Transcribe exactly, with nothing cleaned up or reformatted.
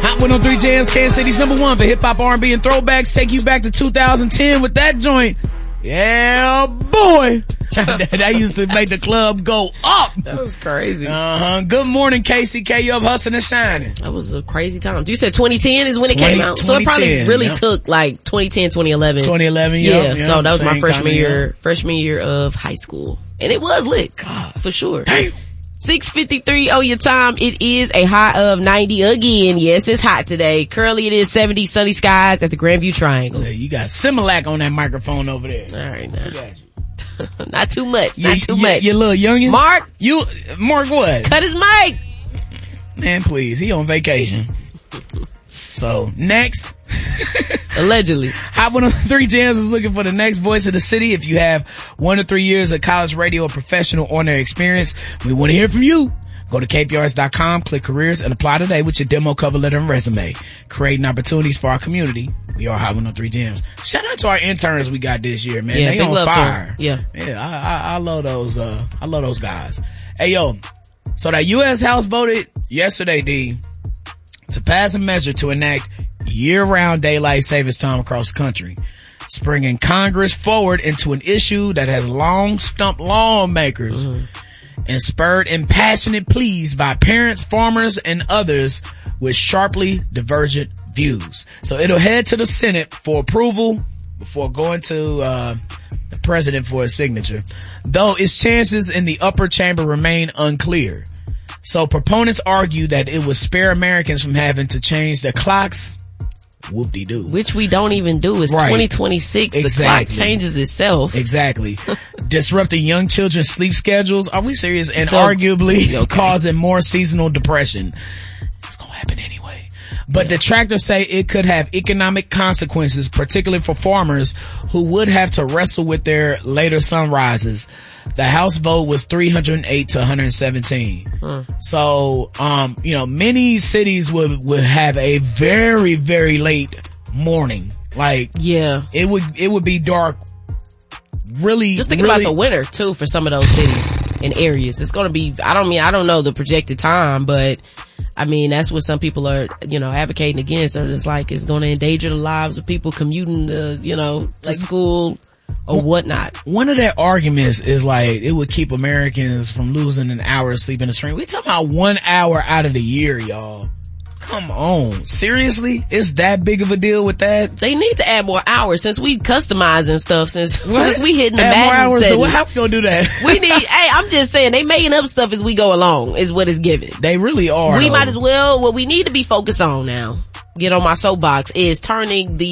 Hot one oh three Jams, Kansas City's number one for hip-hop, R and B, and throwbacks. Take you back to two thousand ten with that joint. Yeah, boy. That used to make the club go up. That was crazy. Uh-huh. Good morning, K C K. You up hustling and shining. That was a crazy time. You said twenty ten is when it came out? So it probably really yep. took like twenty ten, twenty eleven. twenty eleven, yeah. Yep, yep. So that was Same my freshman year, year. freshman year of high school. And it was lit. God. For sure. Damn. six fifty-three on your time. It is a high of ninety again. Yes, it's hot today. Currently it is seventy, sunny skies at the Grandview Triangle. Yeah, you got Similac on that microphone over there. All right, now. I got you. Not too much. You, not too you, much. You little youngin'? Mark. You, Mark what? Cut his mic. Man, please. He on vacation. So, next. Allegedly. Hot one oh three Jams is looking for the next voice of the city. If you have one to three years of college radio or professional on-air experience, we want to hear from you. Go to K P R S dot com, click careers, and apply today with your demo, cover letter, and resume. Creating opportunities for our community. We are Hot one oh three Jams. Shout out to our interns we got this year, man. Yeah, they big on love fire. to Yeah. Yeah, I, I, I love those, uh, I love those guys. Hey, yo. So that U S House voted yesterday, D, to pass a measure to enact year-round daylight savings time across the country, springing Congress forward into an issue that has long stumped lawmakers mm-hmm. and spurred impassionate pleas by parents, farmers, and others with sharply divergent views. So it'll head to the Senate for approval before going to uh the president for his signature, though its chances in the upper chamber remain unclear. So proponents argue that it would spare Americans from having to change their clocks. Whoop-de-doo. Which we don't even do. It's right. twenty twenty-six. Exactly. The clock changes itself. Exactly. Disrupting young children's sleep schedules. Are we serious? And so, arguably okay. causing more seasonal depression. It's gonna happen anyway. But yeah. detractors say it could have economic consequences, particularly for farmers who would have to wrestle with their later sunrises. The House vote was three hundred eight to one hundred seventeen. Hmm. So, um, you know, many cities would, would have a very, very late morning. Like, yeah, it would, it would be dark. Really, just thinking really, about the winter too for some of those cities and areas. It's going to be, I don't mean, I don't know the projected time, but I mean, that's what some people are, you know, advocating against. They're just like, it's going to endanger the lives of people commuting to, you know, to school or whatnot. One of their arguments is like, it would keep Americans from losing an hour of sleep in the spring. We talking about one hour out of the year, y'all. Come on. Seriously? It's that big of a deal with that? They need to add more hours since we customizing stuff, since, since we hitting the add more Madden hours. settings. So how we gonna do that? We need, hey, I'm just saying, they making up stuff as we go along is what it's giving. They really are. We though. might as well, what we need to be focused on now, get on my soapbox, is turning the